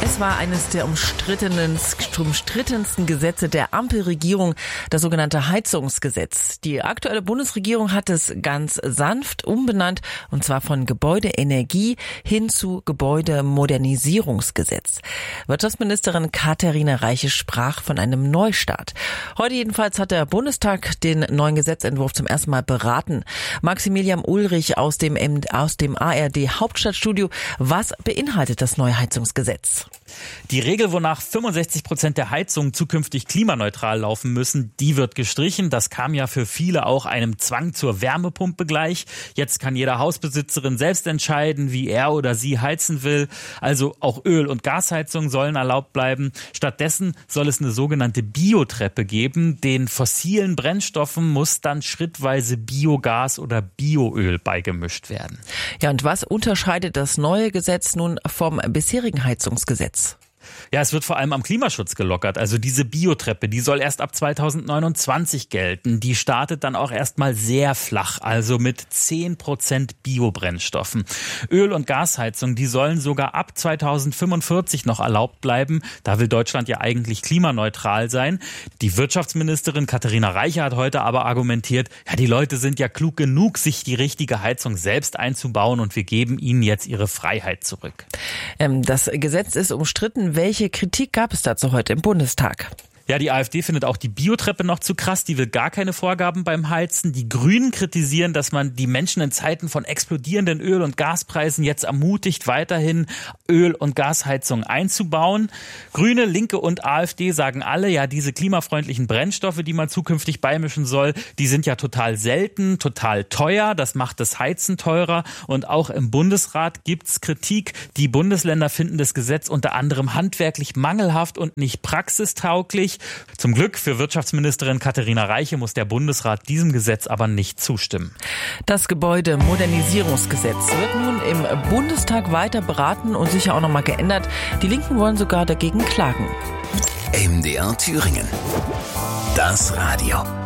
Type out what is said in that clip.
Das war eines der umstrittensten Gesetze der Ampelregierung, das sogenannte Heizungsgesetz. Die aktuelle Bundesregierung hat es ganz sanft umbenannt, und zwar von Gebäudeenergie hin zu Gebäudemodernisierungsgesetz. Wirtschaftsministerin Katharina Reiche sprach von einem Neustart. Heute jedenfalls hat der Bundestag den neuen Gesetzentwurf zum ersten Mal beraten. Maximilian Ulrich aus dem ARD Hauptstadtstudio. Was beinhaltet das neue Heizungsgesetz? Die Regel, wonach 65% der Heizungen zukünftig klimaneutral laufen müssen, die wird gestrichen. Das kam ja für viele auch einem Zwang zur Wärmepumpe gleich. Jetzt kann jede Hausbesitzerin selbst entscheiden, wie er oder sie heizen will. Also auch Öl- und Gasheizungen sollen erlaubt bleiben. Stattdessen soll es eine sogenannte Biotreppe geben. Den fossilen Brennstoffen muss dann schrittweise Biogas oder Bioöl beigemischt werden. Ja, und was unterscheidet das neue Gesetz nun vom bisherigen Heizungsgesetz? Ja, es wird vor allem am Klimaschutz gelockert. Also diese Biotreppe, die soll erst ab 2029 gelten. Die startet dann auch erstmal sehr flach, also mit 10% Biobrennstoffen. Öl- und Gasheizungen, die sollen sogar ab 2045 noch erlaubt bleiben. Da will Deutschland ja eigentlich klimaneutral sein. Die Wirtschaftsministerin Katharina Reiche hat heute aber argumentiert, ja, die Leute sind ja klug genug, sich die richtige Heizung selbst einzubauen, und wir geben ihnen jetzt ihre Freiheit zurück. Das Gesetz ist umstritten. Welche Kritik gab es dazu heute im Bundestag? Ja, die AfD findet auch die Biotreppe noch zu krass. Die will gar keine Vorgaben beim Heizen. Die Grünen kritisieren, dass man die Menschen in Zeiten von explodierenden Öl- und Gaspreisen jetzt ermutigt, weiterhin Öl- und Gasheizungen einzubauen. Grüne, Linke und AfD sagen alle, ja, diese klimafreundlichen Brennstoffe, die man zukünftig beimischen soll, die sind ja total selten, total teuer. Das macht das Heizen teurer. Und auch im Bundesrat gibt's Kritik. Die Bundesländer finden das Gesetz unter anderem handwerklich mangelhaft und nicht praxistauglich. Zum Glück für Wirtschaftsministerin Katharina Reiche muss der Bundesrat diesem Gesetz aber nicht zustimmen. Das Gebäudemodernisierungsgesetz wird nun im Bundestag weiter beraten und sicher auch nochmal geändert. Die Linken wollen sogar dagegen klagen. MDR Thüringen. Das Radio.